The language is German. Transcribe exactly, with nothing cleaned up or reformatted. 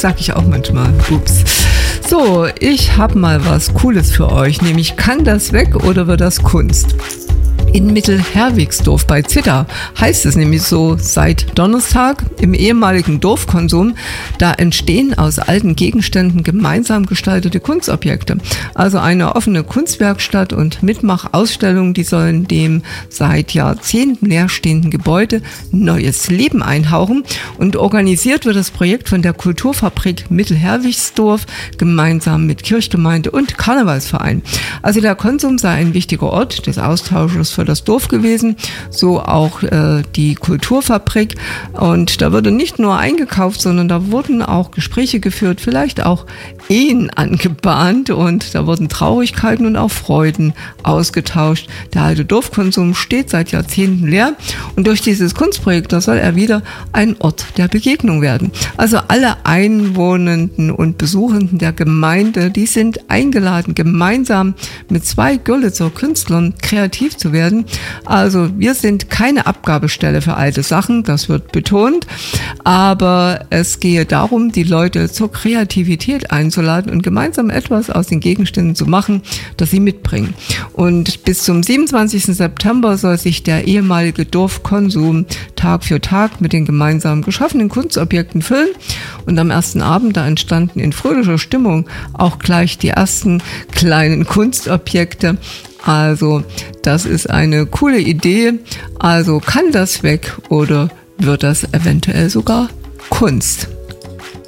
sag ich auch manchmal. Ups. So, ich habe mal was Cooles für euch, nämlich kann das weg oder wird das Kunst? In Mittelherwigsdorf bei Zitter heißt es nämlich so seit Donnerstag im ehemaligen Dorfkonsum, da entstehen aus alten Gegenständen gemeinsam gestaltete Kunstobjekte. Also eine offene Kunstwerkstatt und Mitmachausstellungen, die sollen dem seit Jahrzehnten leerstehenden Gebäude neues Leben einhauchen. Und organisiert wird das Projekt von der Kulturfabrik Mittelherwigsdorf gemeinsam mit Kirchgemeinde und Karnevalsverein. Also der Konsum sei ein wichtiger Ort des Austausches für das Dorf gewesen, so auch äh, die Kulturfabrik. Und da wurde nicht nur eingekauft, sondern da wurden auch Gespräche geführt, vielleicht auch Ehen angebahnt und da wurden Traurigkeiten und auch Freuden ausgetauscht. Der alte Dorfkonsum steht seit Jahrzehnten leer und durch dieses Kunstprojekt, da soll er wieder ein Ort der Begegnung werden. Also alle Einwohnenden und Besuchenden der Gemeinde, die sind eingeladen, gemeinsam mit zwei Görlitzer Künstlern kreativ zu werden. Also wir sind keine Abgabestelle für alte Sachen, das wird betont, aber es gehe darum, die Leute zur Kreativität einzuladen und gemeinsam etwas aus den Gegenständen zu machen, das sie mitbringen. Und bis zum siebenundzwanzigsten September soll sich der ehemalige Dorfkonsum Tag für Tag mit den gemeinsam geschaffenen Kunstobjekten füllen. Und am ersten Abend, da entstanden in fröhlicher Stimmung auch gleich die ersten kleinen Kunstobjekte. Also das ist eine coole Idee. Also kann das weg oder wird das eventuell sogar Kunst?